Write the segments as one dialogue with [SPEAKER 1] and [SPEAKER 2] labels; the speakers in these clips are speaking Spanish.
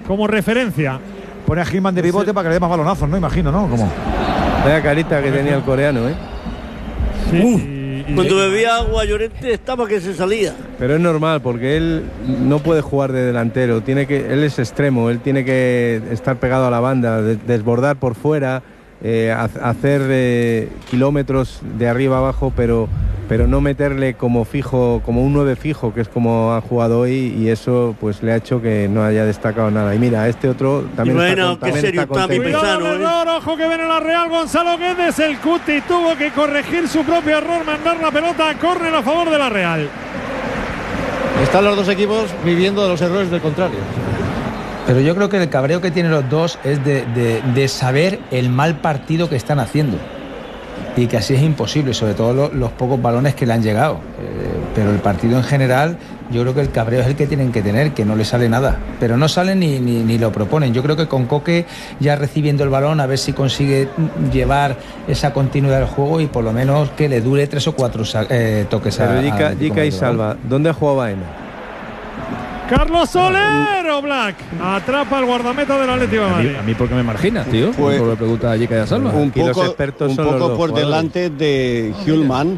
[SPEAKER 1] como referencia.
[SPEAKER 2] Pone a Gilman de pivote para que le dé más balonazos, ¿no? Imagino, ¿no? Como
[SPEAKER 3] vaya carita que tenía el coreano, ¿eh?
[SPEAKER 1] Sí,
[SPEAKER 4] cuando bebía agua Llorente estaba que se salía.
[SPEAKER 3] Pero es normal porque él no puede jugar de delantero, él es extremo, él tiene que estar pegado a la banda, desbordar por fuera, hacer kilómetros de arriba abajo, pero no meterle como fijo, como un 9 fijo, que es como ha jugado hoy, y eso pues le ha hecho que no haya destacado nada. Y mira, este otro también está contento.
[SPEAKER 1] Cuidado, error, ojo que viene la Real. Gonzalo Guedes, el Cuti tuvo que corregir su propio error, mandar la pelota a córner a favor de la Real.
[SPEAKER 5] Están los dos equipos viviendo de los errores del contrario.
[SPEAKER 6] Pero yo creo que el cabreo que tienen los dos es de saber el mal partido que están haciendo. Y que así es imposible, sobre todo los pocos balones que le han llegado. Pero el partido en general, yo creo que el cabreo es el que tienen que tener, que no le sale nada. Pero no salen ni lo proponen. Yo creo que con Coque ya recibiendo el balón, a ver si consigue llevar esa continuidad del juego y por lo menos que le dure 3 o 4 toques a
[SPEAKER 3] Jica y Salva, ¿dónde ha jugado Baena?
[SPEAKER 1] Carlos Soler, Black atrapa al guardameta del Atlético de Madrid.
[SPEAKER 7] A mí ¿por qué me marginas, tío?
[SPEAKER 8] Pues,
[SPEAKER 7] por lo pregunta a Jica y a Salva.
[SPEAKER 8] Un poco por delante de Hillman,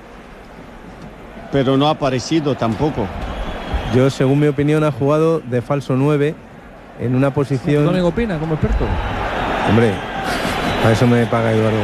[SPEAKER 8] pero no ha aparecido tampoco.
[SPEAKER 3] Yo, según mi opinión, ha jugado de falso 9 en una posición...
[SPEAKER 7] ¿Dónde opina como experto?
[SPEAKER 3] Hombre, a eso me paga Eduardo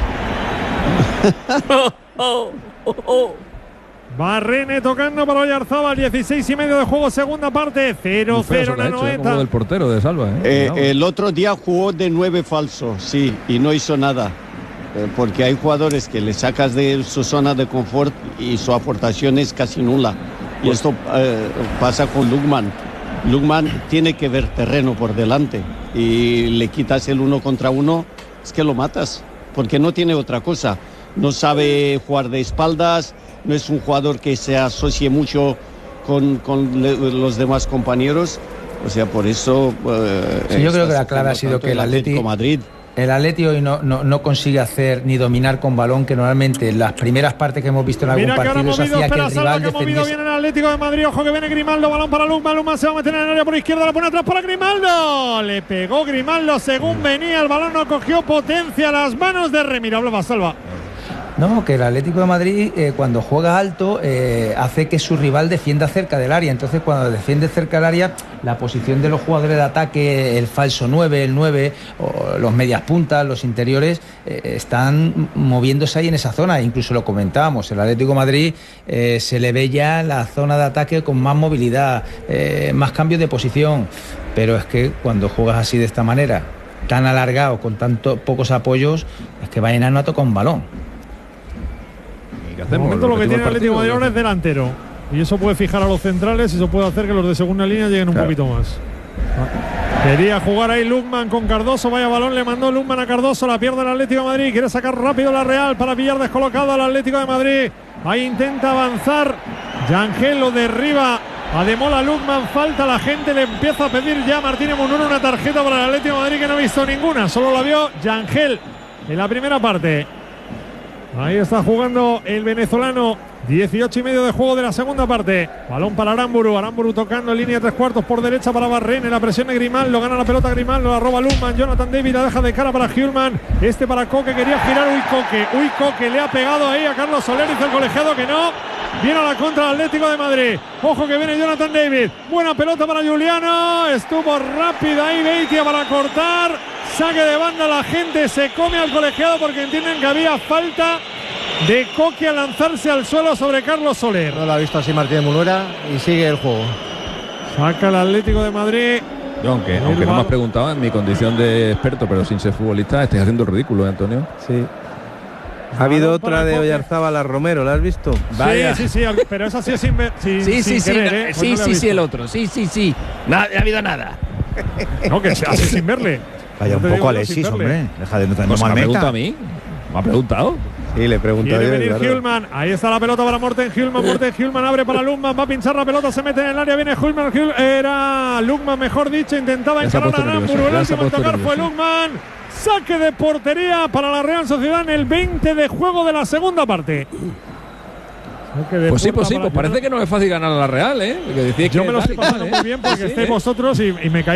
[SPEAKER 3] García.
[SPEAKER 1] Barrene tocando para Oyarzábal, 16:30 de juego, segunda parte, 0-0 en Anoeta.
[SPEAKER 7] Como del portero de Salva,
[SPEAKER 8] el otro día jugó de 9 falso, sí, y no hizo nada. Porque hay jugadores que le sacas de su zona de confort y su aportación es casi nula. Y esto pasa con Lukman. Lukman tiene que ver terreno por delante y le quitas el 1 contra 1, es que lo matas, porque no tiene otra cosa. No sabe jugar de espaldas, no es un jugador que se asocie mucho con los demás compañeros. O sea, por eso...
[SPEAKER 6] sí, yo creo que la clave ha sido que el Atlético
[SPEAKER 8] Madrid...
[SPEAKER 6] El Atlético hoy no consigue hacer ni dominar con balón, que normalmente en las primeras partes que hemos visto en algún partido se hacía que el rival defendiese.
[SPEAKER 1] Viene el Atlético de Madrid, ojo que viene Grimaldo, balón para Lukman, Lukman se va a meter en el área por izquierda, la pone atrás para Grimaldo, le pegó Grimaldo según venía, el balón no cogió potencia, las manos de Remiro, hablaba Salva.
[SPEAKER 6] No, que el Atlético de Madrid cuando juega alto hace que su rival defienda cerca del área. Entonces cuando defiende cerca del área, la posición de los jugadores de ataque, el falso 9, el 9, o los medias puntas, los interiores, están moviéndose ahí en esa zona. Incluso lo comentábamos, el Atlético de Madrid se le ve ya la zona de ataque con más movilidad, más cambios de posición. Pero es que cuando juegas así de esta manera, tan alargado, con tantos pocos apoyos, es que Baena no ha tocado un balón.
[SPEAKER 1] De momento lo que tiene el Atlético de Madrid ahora es delantero y eso puede fijar a los centrales y eso puede hacer que los de segunda línea lleguen un poquito más. Quería jugar ahí Lukman con Cardoso, vaya balón le mandó Lukman a Cardoso, la pierde el Atlético de Madrid, quiere sacar rápido la Real para pillar descolocado al Atlético de Madrid, ahí intenta avanzar, Yangel lo derriba a Demola Lukman, falta, la gente le empieza a pedir ya a Martínez Munuro una tarjeta para el Atlético de Madrid que no ha visto ninguna, solo la vio Yangel en la primera parte. Ahí está jugando el venezolano, 18:30 de juego de la segunda parte. Balón para Aramburu tocando en línea 3/4 por derecha para Barrene, la presión de Grimaldo, gana la pelota Grimaldo, la roba Lukman, Jonathan David la deja de cara para Hillman, para Coque, quería girar, Coque le ha pegado ahí a Carlos Soler, dice el colegiado que no, viene a la contra del Atlético de Madrid, ojo que viene Jonathan David, buena pelota para Juliano, estuvo rápida ahí Beitia para cortar, saque de banda, la gente se come al colegiado porque entienden que había falta de Coque al lanzarse al suelo sobre Carlos Soler.
[SPEAKER 5] No lo ha visto así Martínez Munera y sigue el juego.
[SPEAKER 1] Saca el Atlético de Madrid.
[SPEAKER 7] Yo, aunque no me has preguntado en mi condición de experto, pero sin ser futbolista, estáis haciendo el ridículo, Antonio.
[SPEAKER 3] Sí. Ha habido otra de Oyarzábal a Romero, ¿la has visto?
[SPEAKER 1] Vaya. Sí, pero esa sí es sin querer,
[SPEAKER 9] Sí, el otro. Sí. Nada, no ha habido nada.
[SPEAKER 1] No, que se hace sin verle.
[SPEAKER 2] Vaya un poco Alexis, hombre. Deja de no tener
[SPEAKER 7] ¿Me ha preguntado a mí? ¿Me ha preguntado?
[SPEAKER 3] Sí, le pregunto
[SPEAKER 1] yo. Quiere venir Hillman, ahí está la pelota para Morten Hillman, abre para Lukman, va a pinchar la pelota, se mete en el área, viene Hillman, era Lukman mejor dicho, intentaba encarar a Aramburu, el último en tocar fue Lukman, saque de portería para la Real Sociedad en el 20 de juego de la segunda parte.
[SPEAKER 7] Pues sí, parece que no es fácil ganar a la Real, ¿eh?
[SPEAKER 1] Yo me lo estoy pasando muy bien porque estéis vosotros y me caí.